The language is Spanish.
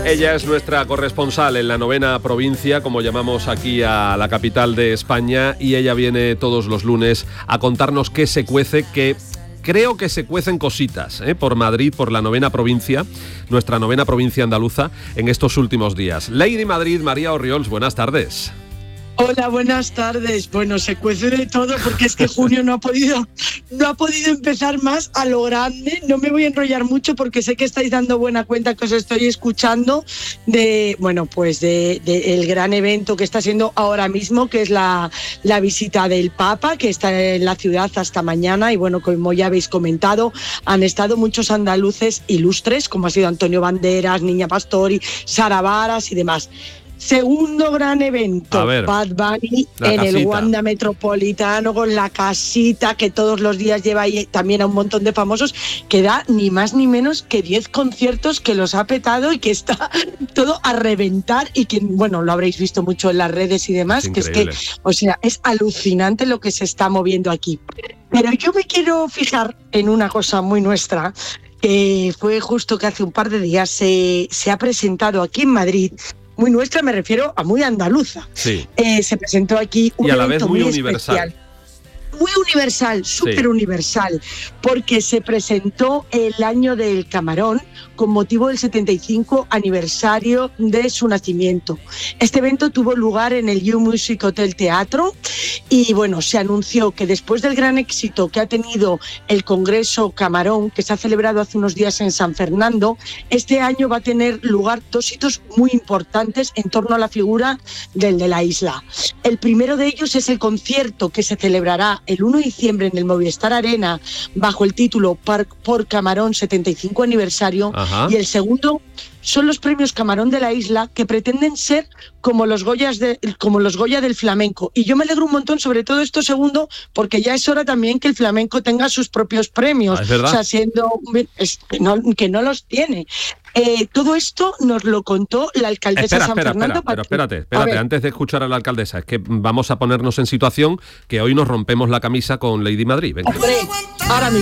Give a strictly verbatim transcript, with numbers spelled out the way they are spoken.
Ella es nuestra corresponsal en la novena provincia, como llamamos aquí a la capital de España, y ella viene todos los lunes a contarnos qué se cuece, que creo que se cuecen cositas ¿eh? por Madrid, por la novena provincia, nuestra novena provincia andaluza, en estos últimos días. Lady Madrid, María Orriols, buenas tardes. Hola, buenas tardes. Bueno, se cuece de todo porque es que junio no ha podido, no ha podido empezar más a lo grande. No me voy a enrollar mucho porque sé que estáis dando buena cuenta que os estoy escuchando de, bueno, pues de, de el gran evento que está siendo ahora mismo, que es la, la visita del Papa, que está en la ciudad hasta mañana. Y bueno, como ya habéis comentado, han estado muchos andaluces ilustres, como ha sido Antonio Banderas, Niña Pastori, Sara Varas y demás. Segundo gran evento, Bad Bunny en el Wanda Metropolitano con la casita que todos los días lleva ahí también a un montón de famosos, que da ni más ni menos que diez conciertos, que los ha petado y que está todo a reventar y que, bueno, lo habréis visto mucho en las redes y demás, es que es que, o sea, es alucinante lo que se está moviendo aquí. Pero yo me quiero fijar en una cosa muy nuestra, que fue justo que hace un par de días se, se ha presentado aquí en Madrid. Muy nuestra, me refiero a muy andaluza. Sí. Eh, se presentó aquí un y a la evento vez muy, muy universal. especial. Muy universal, súper sí. universal, porque se presentó el año del camarón con motivo del setenta y cinco aniversario de su nacimiento. Este evento tuvo lugar en el You Music Hotel Teatro y bueno, se anunció que después del gran éxito que ha tenido el Congreso Camarón, que se ha celebrado hace unos días en San Fernando, este año va a tener lugar dos hitos muy importantes en torno a la figura del de la isla. El primero de ellos es el concierto que se celebrará el uno de diciembre en el Movistar Arena bajo el título Parc por Camarón setenta y cinco aniversario. Ajá. Y el segundo son los premios Camarón de la isla, que pretenden ser como los Goyas de, como los Goya del flamenco. Y yo me alegro un montón, sobre todo esto segundo, porque ya es hora también que el flamenco tenga sus propios premios. Ah, ¿es verdad? O sea, siendo es, que, no, que no los tiene. Eh, todo esto nos lo contó la alcaldesa espera, de San espera, Fernando. Espera, pero espérate, espérate, antes de escuchar a la alcaldesa, es que vamos a ponernos en situación que hoy nos rompemos la camisa con Lady Madrid. Venga. Hombre, ahora mismo.